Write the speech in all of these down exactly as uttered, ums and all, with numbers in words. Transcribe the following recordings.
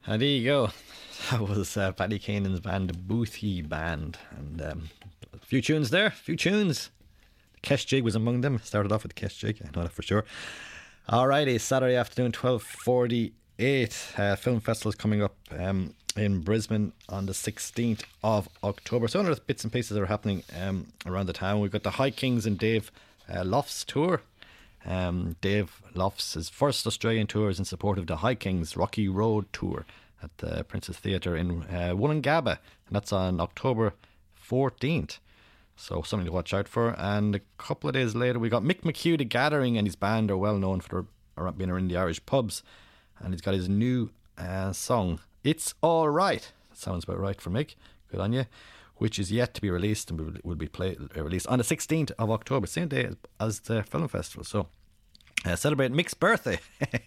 And there you go. That was uh, Paddy Kanan's band, the Boothie Band. And um, a few tunes there, a few tunes. The Kesh Jig was among them. Started off with the Kesh Jig, I know that for sure. Alrighty, Saturday afternoon, twelve forty-eight. Uh, film festival is coming up um, in Brisbane on the sixteenth of October. So other bits and pieces are happening um, around the town. We've got the High Kings and Dave uh, Lofts tour. Um, Dave Lofts' his first Australian tour is in support of the High Kings Rocky Road tour at the Princess Theatre in uh, Wollongabba, and that's on October fourteenth. So something to watch out for. And a couple of days later we got Mick McHugh The Gathering, and his band are well known for their, being around the Irish pubs, and he's got his new uh, song It's Alright. That sounds about right for Mick, good on you, which is yet to be released and will be play, uh, released on the sixteenth of October, same day as the film festival. So uh, celebrate Mick's birthday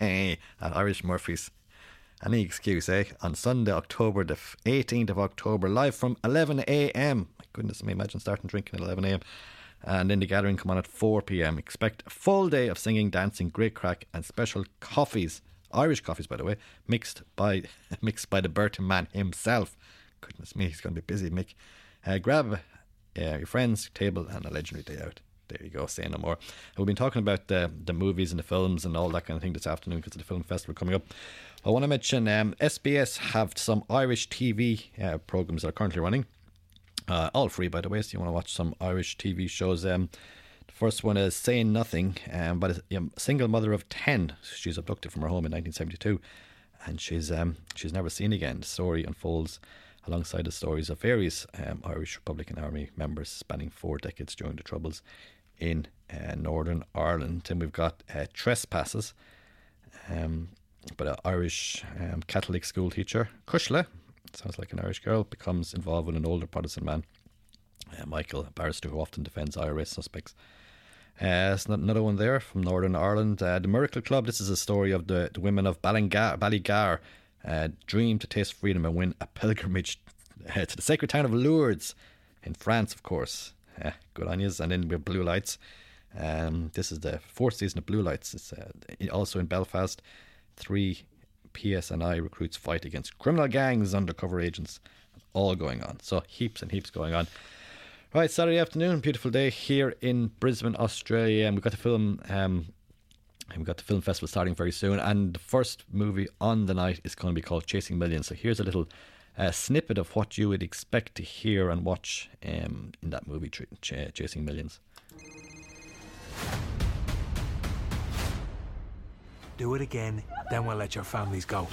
at Irish Murphy's. Any excuse, eh? On Sunday, October the eighteenth of October, live from eleven a.m. My goodness me, imagine starting drinking at eleven a.m. And then The Gathering come on at four p.m. Expect a full day of singing, dancing, great crack, and special coffees, Irish coffees by the way, mixed by mixed by the Burton man himself. Goodness me, he's going to be busy, Mick. Uh, grab uh, your friends, table, and a legendary day out. There you go, say no more. And we've been talking about the, the movies and the films and all that kind of thing this afternoon because of the film festival coming up. I want to mention um, S B S have some Irish T V uh, programmes that are currently running. Uh, all free, by the way, so you want to watch some Irish T V shows. Um, the first one is Saying Nothing, um, but a um, single mother of ten. She's abducted from her home in nineteen seventy-two, and she's um, she's never seen again. The story unfolds alongside the stories of various um, Irish Republican Army members spanning four decades during the Troubles in uh, Northern Ireland. And we've got uh, Trespasses, um, but an Irish um, Catholic school teacher, Cushla, sounds like an Irish girl, becomes involved with an older Protestant man, uh, Michael, a barrister who often defends I R S suspects. Uh, it's not another one there from Northern Ireland. Uh, the Miracle Club, this is a story of the, the women of Ballingar, Ballygar, uh, dream to taste freedom and win a pilgrimage uh, to the sacred town of Lourdes in France, of course. Uh, good on yous. And then we have Blue Lights. Um, this is the fourth season of Blue Lights. It's uh, also in Belfast. Three P S N I recruits fight against criminal gangs, undercover agents, all going on. So heaps and heaps going on. Right, Saturday afternoon, beautiful day here in Brisbane, Australia, and we've got the film. Um, we've got the film festival starting very soon, and the first movie on the night is going to be called Chasing Millions. So here's a little uh, snippet of what you would expect to hear and watch um, in that movie, Ch- Chasing Millions. Do it again, then we'll let your families go.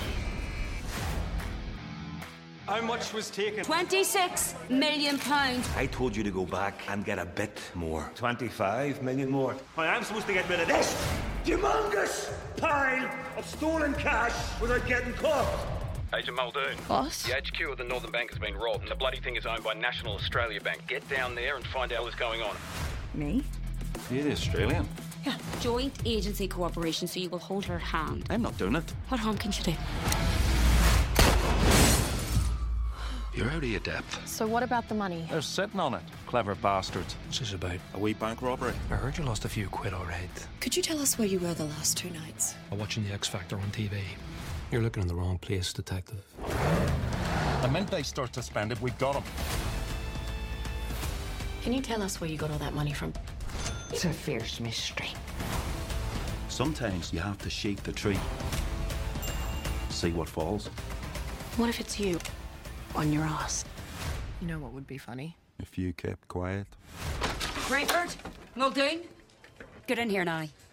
How much was taken? twenty-six million pounds. I told you to go back and get a bit more. twenty-five million more. I am supposed to get rid of this humongous pile of stolen cash without getting caught. Agent Muldoon. What? The H Q of the Northern Bank has been robbed, and the bloody thing is owned by National Australia Bank. Get down there and find out what's going on. Me? You're the Australian. Yeah. Joint agency cooperation, so you will hold her hand. I'm not doing it. What harm can she do? You're out of your depth. So what about the money? They're sitting on it. Clever bastards. What's this about? A wee bank robbery. I heard you lost a few quid already. Could you tell us where you were the last two nights? I'm watching the X Factor on T V. You're looking in the wrong place, detective. The minute they start to spend it, we've got them. Can you tell us where you got all that money from? It's a fierce mystery. Sometimes you have to shake the tree. See what falls. What if it's you? On your ass. You know what would be funny? If you kept quiet. Rayford, Muldoon, get in here now.